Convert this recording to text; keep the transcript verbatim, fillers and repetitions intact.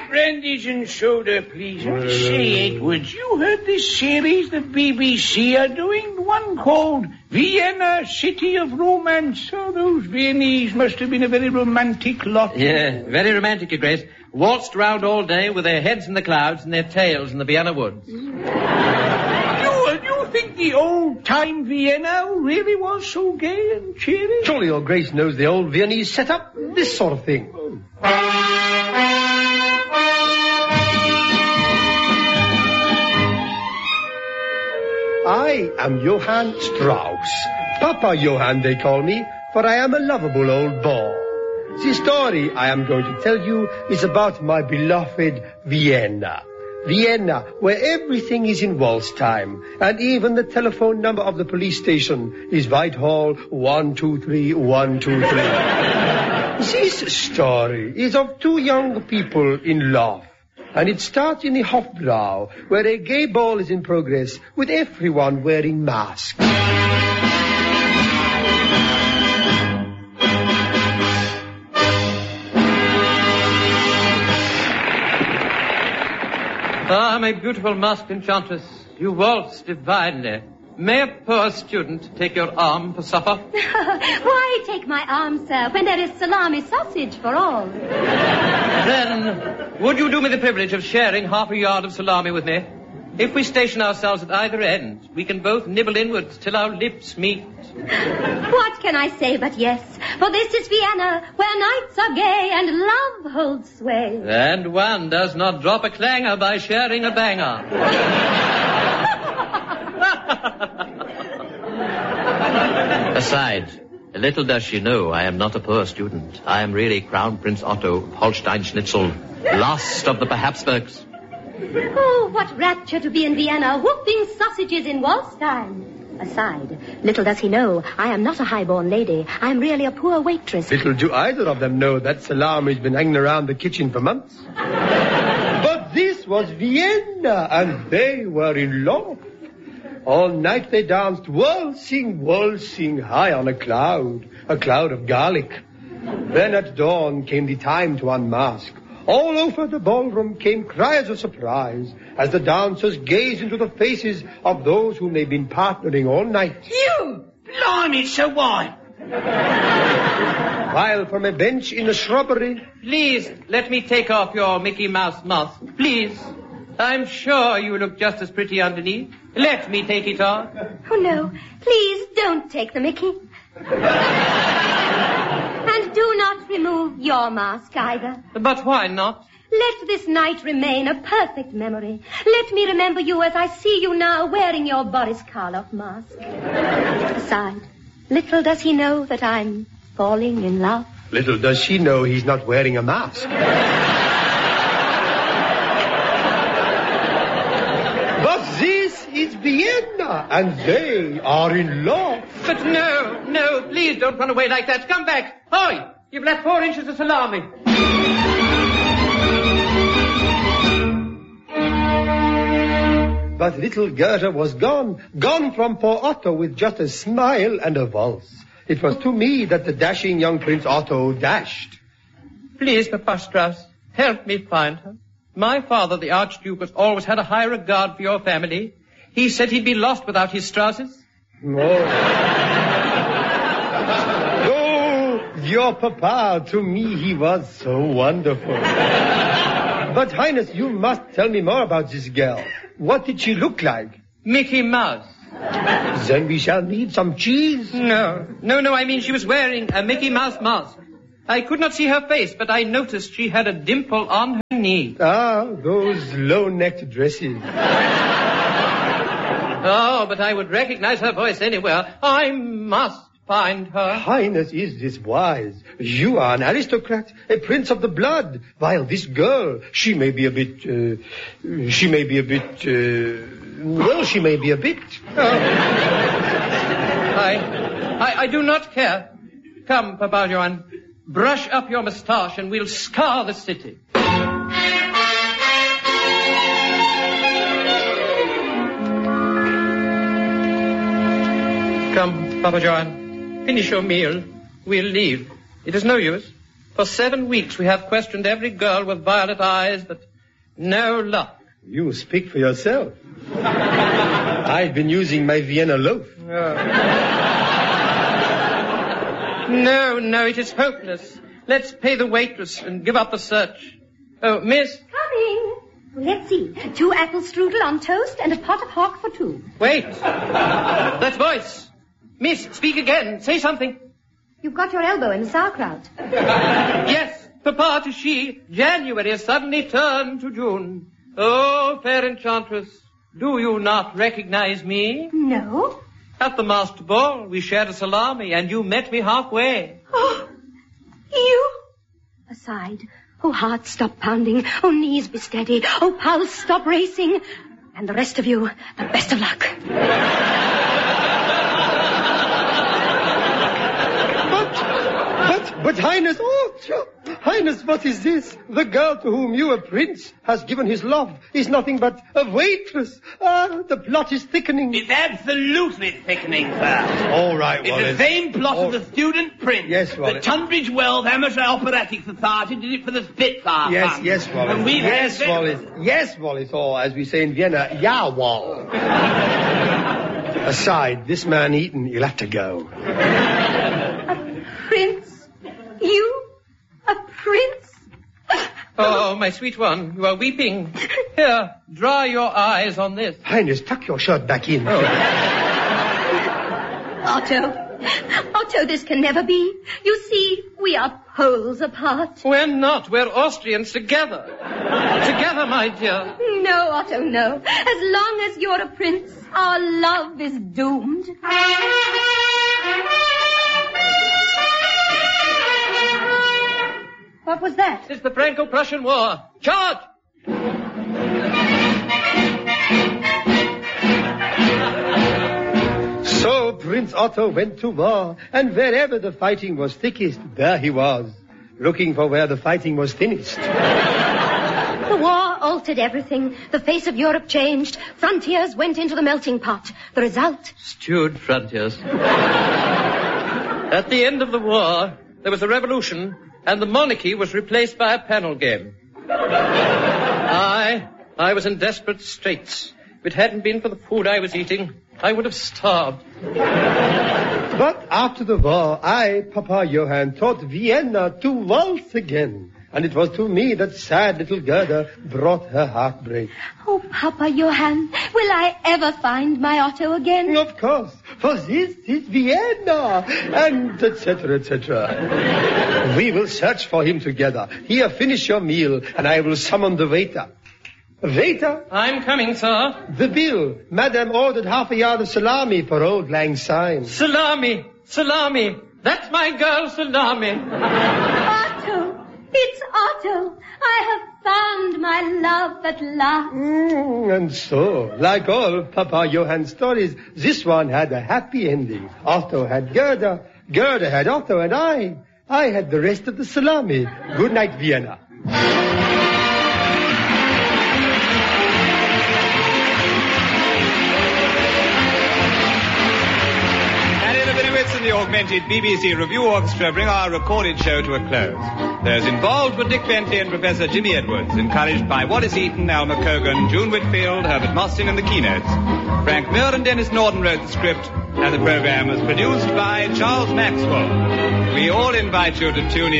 brandies and soda, please. I say, Edwards, you heard this series the B B C are doing? One called Vienna, City of Romance. Oh, those Viennese must have been a very romantic lot. Yeah, very romantic, Your Grace. Waltzed round all day with their heads in the clouds and their tails in the Vienna woods. You, you think the old-time Vienna really was so gay and cheery? Surely Your Grace knows the old Viennese set up this sort of thing. I am Johann Strauss. Papa Johann, they call me, for I am a lovable old boy. The story I am going to tell you is about my beloved Vienna. Vienna, where everything is in waltz time, and even the telephone number of the police station is Whitehall one two three one two three. This story is of two young people in love. And it starts in the Hofbräu, where a gay ball is in progress, with everyone wearing masks. Ah, my beautiful masked enchantress, you waltz divinely. May a poor student take your arm for supper? Why take my arm, sir, when there is salami sausage for all? Then, would you do me the privilege of sharing half a yard of salami with me? If we station ourselves at either end, we can both nibble inwards till our lips meet. What can I say but yes? For this is Vienna, where nights are gay and love holds sway. And one does not drop a clanger by sharing a banger. Besides, little does she know I am not a poor student. I am really Crown Prince Otto of Holstein-Schnitzel, last of the Habsburgs. Oh, what rapture to be in Vienna, whooping sausages in waltz time. Aside, little does he know, I am not a high-born lady. I am really a poor waitress. Little do either of them know that salami's been hanging around the kitchen for months. But this was Vienna, and they were in love. All night they danced, waltzing, waltzing, high on a cloud, a cloud of garlic. Then at dawn came the time to unmask. All over the ballroom came cries of surprise as the dancers gazed into the faces of those whom they'd been partnering all night. You! Blimey, so why? While from a bench in the shrubbery... Please, let me take off your Mickey Mouse mask. Please. I'm sure you look just as pretty underneath. Let me take it off. Oh, no. Please don't take the Mickey. And do not remove your mask either. But why not? Let this night remain a perfect memory. Let me remember you as I see you now wearing your Boris Karloff mask. Besides, little does he know that I'm falling in love. Little does she know he's not wearing a mask. But this is Vienna, and they are in love. But no, no, please don't run away like that. Come back. Oi, you've left four inches of salami. But little Gerda was gone, gone from poor Otto with just a smile and a waltz. It was to me that the dashing young Prince Otto dashed. Please, Papa Strauss, help me find her. My father, the Archduke, has always had a high regard for your family. He said he'd be lost without his Strausses. Oh. Oh, your papa, to me he was so wonderful. But, Highness, you must tell me more about this girl. What did she look like? Mickey Mouse. Then we shall need some cheese. No, no, no, I mean she was wearing a Mickey Mouse mask. I could not see her face, but I noticed she had a dimple on her knee. Ah, those low-necked dresses. Oh, but I would recognize her voice anywhere. I must find her. Highness, is this wise? You are an aristocrat, a prince of the blood, while this girl, she may be a bit, uh, she may be a bit, uh, well, she may be a bit. Oh. I, I, I do not care. Come, Papa Johann, brush up your moustache and we'll scour the city. Come, Papa Johann, finish your meal. We'll leave. It is no use. For seven weeks we have questioned every girl with violet eyes, but no luck. You speak for yourself. I've been using my Vienna loaf. Oh. No, no, it is hopeless. Let's pay the waitress and give up the search. Oh, miss. Coming. Let's see. Two apple strudel on toast and a pot of hock for two. Wait. That voice. Miss, speak again. Say something. You've got your elbow in the sauerkraut. Yes, Papa to she. January has suddenly turned to June. Oh, fair enchantress, do you not recognize me? No. At the masked ball, we shared a salami, and you met me halfway. Oh, you? Aside. Oh, heart, stop pounding. Oh, knees, be steady. Oh, pulse, stop racing. And the rest of you, the best of luck. But, but, Highness, oh, Highness, what is this? The girl to whom you, a prince, has given his love is nothing but a waitress. Ah, the plot is thickening. It's absolutely thickening, sir. All right, It's Wallace. the same plot All... of the Student Prince. Yes, Wallace. The Tunbridge Wells Amateur Operatic Society did it for the Spitfire Yes, Fund. yes, Wallace. And we've yes, had... Wallace. Yes, Wallace. Or, as we say in Vienna, ja, Wall. Aside, this man Eaton, you'll have to go. A prince? You? A prince? Oh, my sweet one, you are weeping. Here, dry your eyes on this. Highness, tuck your shirt back in. Oh. Otto. Otto, this can never be. You see, we are poles apart. We're not. We're Austrians together. Together, my dear. No, Otto, no. As long as you're a prince, our love is doomed. What was that? It's the Franco-Prussian War. Charge! So Prince Otto went to war, and wherever the fighting was thickest, there he was, looking for where the fighting was thinnest. The war altered everything. The face of Europe changed. Frontiers went into the melting pot. The result? Stewed frontiers. At the end of the war, there was a revolution, and the monarchy was replaced by a panel game. I, I was in desperate straits. If it hadn't been for the food I was eating, I would have starved. But after the war, I, Papa Johann, taught Vienna to waltz again. And it was to me that sad little Gerda brought her heartbreak. Oh, Papa Johann, will I ever find my Otto again? Of course, for this is Vienna, and et cetera, et cetera. We will search for him together. Here, finish your meal, and I will summon the waiter. Waiter? I'm coming, sir. The bill. Madame ordered half a yard of salami for Old Lang Syne. Salami, salami. That's my girl, Salami. Otto, it's Otto. I have found my love at last. Mm, and so, like all Papa Johann stories, this one had a happy ending. Otto had Gerda, Gerda had Otto, and I, I had the rest of the salami. Good night, Vienna. The augmented B B C Review Orchestra bring our recorded show to a close. Those involved were Dick Bentley and Professor Jimmy Edwards, encouraged by Wallace Eaton, Alma Cogan, June Whitfield, Herbert Mostyn and the keynotes. Frank Muir and Dennis Norton wrote the script, and the program was produced by Charles Maxwell. We all invite you to tune in